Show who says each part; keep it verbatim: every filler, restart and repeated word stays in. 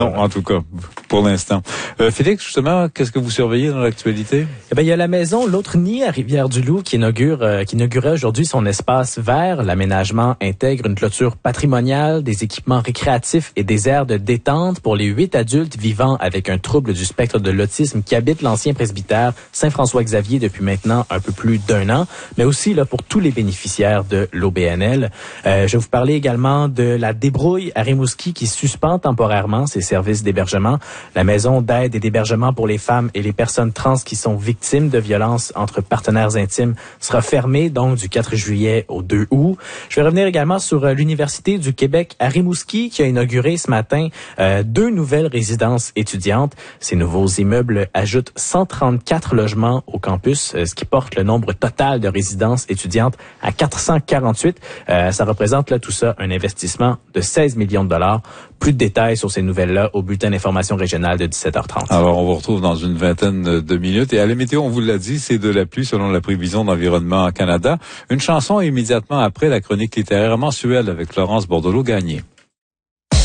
Speaker 1: Non, en tout cas, pour l'instant. Euh, Félix, justement, qu'est-ce que vous surveillez dans l'actualité?
Speaker 2: Eh ben, il y a la maison L'Autre Nid à Rivière-du-Loup qui inaugure, euh, qui inaugurait aujourd'hui son espace vert. L'aménagement intègre une clôture patrimoniale, des équipements récréatifs et des aires de détente pour les huit adultes vivant avec un trouble du spectre de l'autisme qui habitent l'ancien presbytère Saint-François-Xavier depuis maintenant un peu plus d'un an, mais aussi là pour tous les bénéficiaires de l'O B N L. Euh, je vais vous parler également de la débrouille à Rimouski qui suspend temporairement ses services d'hébergement. La maison d'aide et d'hébergement pour les femmes et les personnes trans qui sont victimes de violences entre partenaires intimes sera fermée donc du quatre juillet au deux août. Je vais revenir également sur euh, l'Université du Québec à Rimouski qui a inauguré ce matin euh, deux nouvelles résidences étudiantes. Ces nouveaux immeubles ajoutent cent trente-quatre logements au campus, euh, ce qui porte le nombre total de résidences étudiantes à quatre cent quarante-huit. Euh, ça représente là tout ça un investissement de seize millions de dollars. Plus de détails sur ces nouvelles-là au bulletin d'information régionale de dix-sept heures trente.
Speaker 1: Alors, on vous retrouve dans une vingtaine de minutes. Et à la météo, on vous l'a dit, c'est de la pluie selon la prévision d'Environnement Canada. Une chanson immédiatement après la chronique littéraire mensuelle avec Florence Bordelot-Gagné.